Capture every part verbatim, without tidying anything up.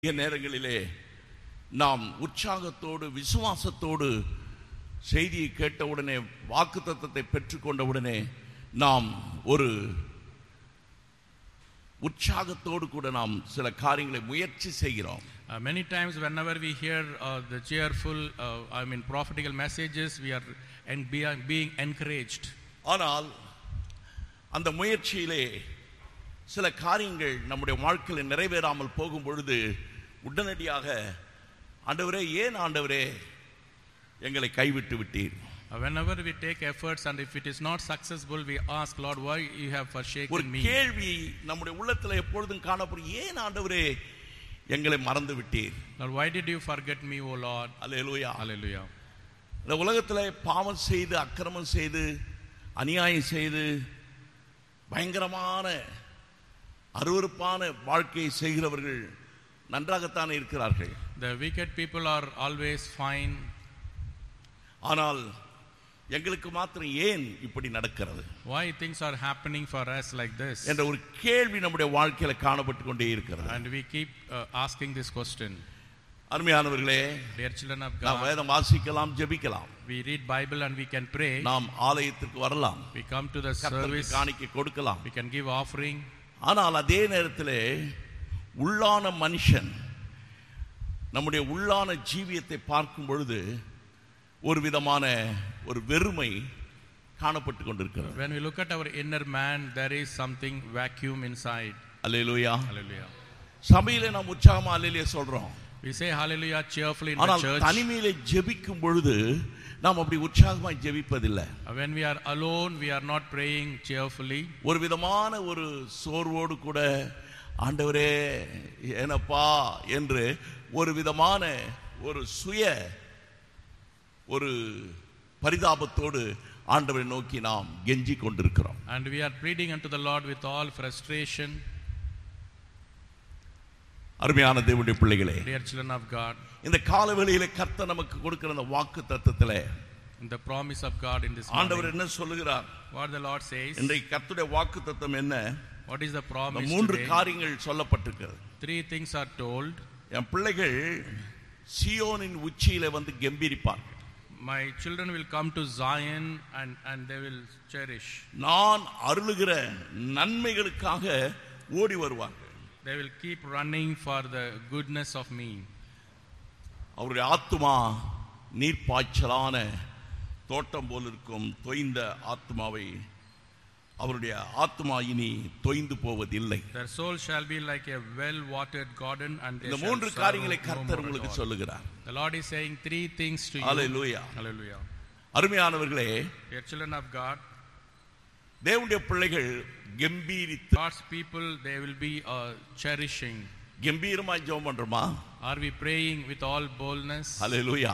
நேரங்களிலே நாம் உற்சாகத்தோடு விசுவாசத்தோடு செய்தியை கேட்டவுடனே வாக்குத்தத்தத்தை பெற்றுக்கொண்டவுடனே நாம் ஒரு உற்சாகத்தோடு கூட நாம் சில காரியங்களை முயற்சி செய்கிறோம். Uh, many times whenever we hear uh, the cheerful uh, I mean prophetical messages, we are and be, being encouraged. ஆனால் அந்த முயற்சியிலே சில காரியங்கள் நம்முடைய வாழ்க்கையில் நிறைவேறாமல் போகும் பொழுது உடனடியாக ஆண்டவரே, ஏன் ஆண்டவரே எங்களை கைவிட்டு விட்டீர்? Whenever we take efforts and if it is not successful, we ask, Lord, why you have forsaken ஒரு me? கேள்வி நம்முடைய உள்ளத்தில் எப்பொழுதும் காணப்படும், ஏன் ஆண்டவரே எங்களை மறந்து விட்டீர்? Lord, why did you forget me, O Lord? Hallelujah. Hallelujah. இந்த உலகத்தில் பாவம் செய்து அக்கிரமம் செய்து அநியாயம் செய்து பயங்கரமான அருவருப்பான வாழ்க்கையை செய்கிறவர்கள் நன்றாகத்தான் இருக்கிறார்கள். The wicked people are always fine. ஆனால் எங்களுக்கு மாத்திரம் ஏன் இப்படி நடக்கிறது? Why things are happening for us like this? என்ற ஒரு கேள்வி நம்முடைய வாழ்க்கையில காணப்பட்டு கொண்டே இருக்கிறது. And we keep uh, asking this question. அருமையானவர்களே, Dear children of நாம் God, வேதம் வாசிக்கலாம், ஜெபிக்கலாம், we read Bible and we can pray. நாம் ஆலயத்திற்கு வரலாம், We come to the கர்த்தருக்கு service, காணிக்கை கொடுக்கலாம். we can give offering. ஆனால் அதே நேரத்தில் உள்ளான மனுஷன் நம்முடைய உள்ளான ஜீவியத்தை பார்க்கும் பொழுது ஒரு விதமான ஒரு வெறுமை காணப்பட்டு கொண்டிருக்கிறது. When we look at our inner man, there is something vacuum inside. Hallelujah. Hallelujah. சபையிலே நாம் உற்சாகமா அல்லேலூயா சொல்றோம். We say hallelujah cheerfully in the ஆனால் church. தனிமையிலே ஜெபிக்கும் பொழுது நாம் அப்படி உற்சாகமாய் ஜெபிப்பதில்லை. When we are alone, we are not praying cheerfully. ஒரு விதமான ஒரு சோர்வோடு கூட ஆண்டவரே ஏனப்பா என்று ஒரு விதமான ஒரு சுய ஒரு பரிதாபத்தோடு ஆண்டவரை நோக்கி நாம் கெஞ்சி கொண்டிருக்கிறோம். And we are pleading unto the Lord with all frustration. அருமையான தேவனுடைய பிள்ளைகளே, Dear children of God, இந்த காலவெளியிலே கர்த்தர் நமக்கு கொடுக்கிற அந்த வாக்கு தத்தத்திலே in the promise of God in this ஆண்டவர் morning, என்ன சொல்லுகிறார்? what the Lord says, இன்றைக்கு கர்த்தருடைய வாக்கு தத்தம் என்ன? what is the இந்த promise மூன்று today? காரியங்கள் சொல்லப்பட்டிருக்கிறது. Three things are told. என் பிள்ளைகள் சீயோனின் உச்சியிலே வந்து கெம்பீரிப்பார்கள். My children will come to Zion and and they will cherish. நான் அருளுகிற நன்மைகளுக்காக ஓடி வருவார்கள். They will keep running for the goodness of me. அவருடைய ஆத்துமா நீர்ப்பாய்ச்சலான தோட்டம் போல் இருக்கும் தொய்ந்த ஆத்மாவை அவருடைய ஆத்மா இனி தொய்ந்து போவதில்லை. Their soul shall be like a well-watered garden and they இந்த shall மூன்று sorrow காரியங்களை no கர்த்தர் more உங்களுக்கு at all. சொல்லுகிறார். The Lord is saying three things to you. Hallelujah. Hallelujah. அருமையானவர்களே, Dear children of God, தேவனுடைய பிள்ளைகள் கம்பீரித்து God's people, they will be uh, cherishing. கம்பீரமாய் ஜெபம் பண்றோமா? Are we praying with all boldness? அல்லேலூயா.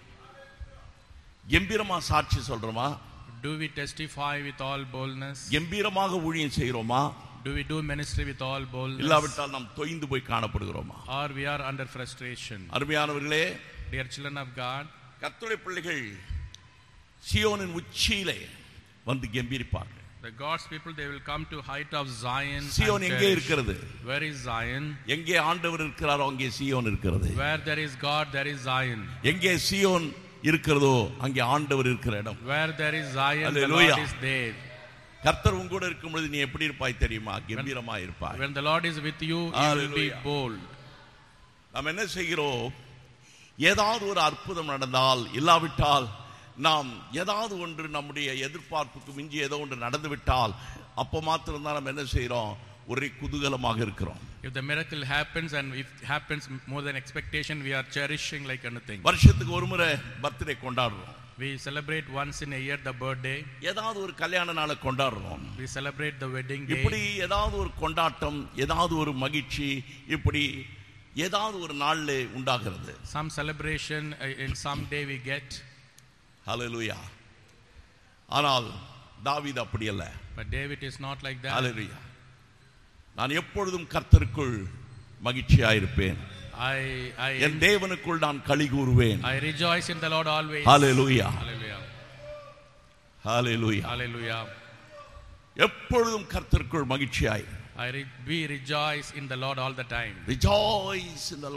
கம்பீரமா சாட்சி சொல்றோமா? Do we testify with all boldness? கம்பீரமாக ஊழியம் செய்கிறோமா? Do we do ministry with all boldness? இல்லாவிட்டால் நாம் தொய்ந்து போய் காணப்படுகிறோமா? Or we are under frustration? அருமையானவர்களே, Dear children of God, கர்த்தருடைய பிள்ளைகள் சீயோனின் உச்சியிலே வந்து கம்பீரிப்பார்கள். the God's people, they will come to height of Zion. Zion and எங்கே cherish. இருக்கிறது? Where is Zion? எங்கே ஆண்டவர் இருக்கிறாரோ அங்கே சீயோன் இருக்கிறது. Where there is God, there is Zion. எங்கே சீயோன் இருக்கிறதோ அங்கே ஆண்டவர் இருக்கிற இடம். Where there is Zion, the Hallelujah. Lord is there. கர்த்தர் உங்களோட இருக்கும் பொழுது நீ எப்படி இருப்பாய் தெரியுமா? கம்பீரமாய் இருப்பாய். When the Lord is with you, you will be Hallelujah. bold. நாம் என்ன செய்கிறோம்? ஏதாவது ஒரு அற்புதம் நடந்தால் இல்லாவிட்டால் நாம் ஏதாவது ஒன்று நம்முடைய எதிர்பார்ப்புக்கு மிஞ்சி ஏதோ ஒன்று நடந்து விட்டால் அப்போ மாத்திரம்தான் நம்ம என்ன செய்கிறோம்? ஒரே குதூகலமாக இருக்கிறோம். If the miracle happens and if it happens more than expectation, we are cherishing like anything. வருஷத்துக்கு ஒரு முறை பர்த்டே கொண்டாடுறோம். We celebrate once in a year the birthday. ஏதாவது ஒரு கல்யாண நாளை கொண்டாடுறோம். We celebrate the wedding day. இப்படி ஏதாவது ஒரு கொண்டாட்டம், ஏதாவது ஒரு மகிழ்ச்சி இப்படி ஏதாவது ஒரு நாள்ல உண்டாகிறது. Some celebration uh, in some day we get. ஹல்லேலூயா. ஆனால் தாவீது அப்படி அல்ல. But David is not like that. ஹல்லேலூயா. நான் எப்பொழுதும் கர்த்தருக்குள் மகிழ்ச்சியாயிருப்பேன். I I என் தேவனுக்குள் நான் களி கூறுவேன். I rejoice in the Lord always. Hallelujah. Hallelujah. Hallelujah. Hallelujah. எப்பொழுதும் கர்த்தருக்குள் மகிழ்ச்சியாய் I re- we rejoice in the Lord all the time. Rejoice in the